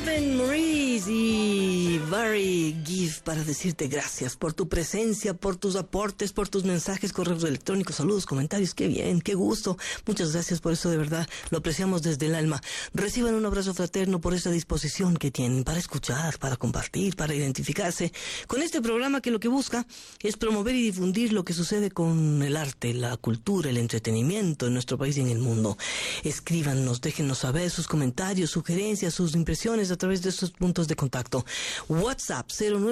Marvin Maurice y Barry Gibb para decirte gracias por tu presencia, por tus aportes, por tus mensajes, correos electrónicos, saludos, comentarios. Qué bien, qué gusto. Muchas gracias por eso, de verdad. Lo apreciamos desde el alma. Reciban un abrazo fraterno por esa disposición que tienen para escuchar, para compartir, para identificarse con este programa que lo que busca es promover y difundir lo que sucede con el arte, la cultura, el entretenimiento en nuestro país y en el mundo. Escríbanos, déjenos saber sus comentarios, sugerencias, sus impresiones a través de estos puntos de contacto. WhatsApp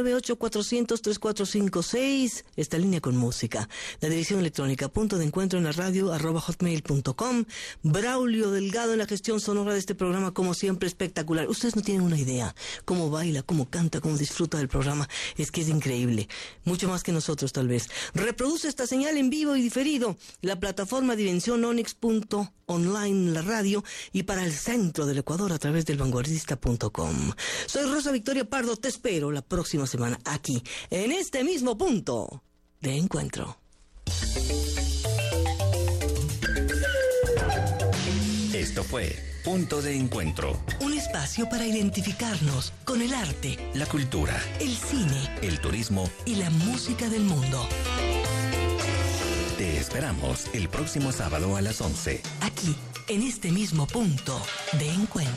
098-400-3456, esta línea con música. La dirección electrónica punto de encuentro en la radio @hotmail.com. Braulio Delgado en la gestión sonora de este programa, como siempre, espectacular. Ustedes no tienen una idea cómo baila, cómo canta, cómo disfruta del programa. Es que es increíble, mucho más que nosotros tal vez. Reproduce esta señal en vivo y diferido la plataforma dimensiononix.online, la radio, y para el centro del Ecuador a través del vanguardista.com. Soy Rosa Victoria Pardo, te espero la próxima semana aquí, en este mismo punto de encuentro. Esto fue Punto de Encuentro. Un espacio para identificarnos con el arte, La cultura, el cine el turismo. y la música del mundo. Te esperamos el próximo sábado a las 11. Aquí, en este mismo punto de encuentro.